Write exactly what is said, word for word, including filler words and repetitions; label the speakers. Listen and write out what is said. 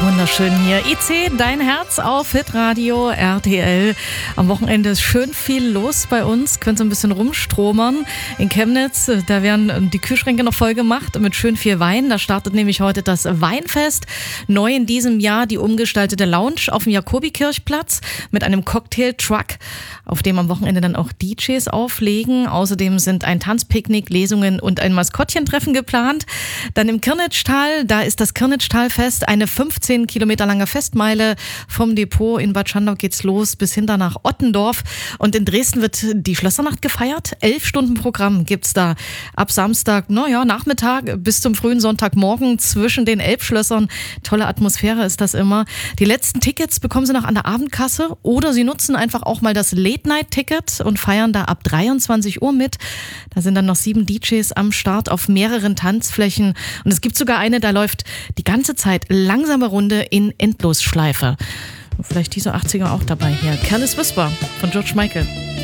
Speaker 1: Wunderschön hier. I C, dein Herz auf Hitradio R T L. Am Wochenende ist schön viel los bei uns. Könnt ihr ein bisschen rumstromern. In Chemnitz, da werden die Kühlschränke noch voll gemacht mit schön viel Wein. Da startet nämlich heute das Weinfest. Neu in diesem Jahr die umgestaltete Lounge auf dem Jakobikirchplatz mit einem Cocktail-Truck, auf dem am Wochenende dann auch D Js auflegen. Außerdem sind ein Tanzpicknick, Lesungen und ein Maskottchentreffen geplant. Dann im Kirnitschtal, da ist das Kirnitschtalfest, eine fünfzehn Kilometer lange Festmeile. Vom Depot in Bad Schandau geht's los bis hinter nach Ottendorf. Und in Dresden wird die Schlössernacht gefeiert. Elf Stunden Programm gibt's da ab Samstag, naja, Nachmittag bis zum frühen Sonntagmorgen zwischen den Elbschlössern. Tolle Atmosphäre ist das immer. Die letzten Tickets bekommen Sie noch an der Abendkasse oder Sie nutzen einfach auch mal das Late-Night-Ticket und feiern da ab dreiundzwanzig Uhr mit. Da sind dann noch sieben D Js am Start auf mehreren Tanzflächen. Und es gibt sogar eine, da läuft die ganze Zeit langsame Runde in Endlosschleife. Vielleicht diese achtziger auch dabei hier. Careless Whisper von George Michael.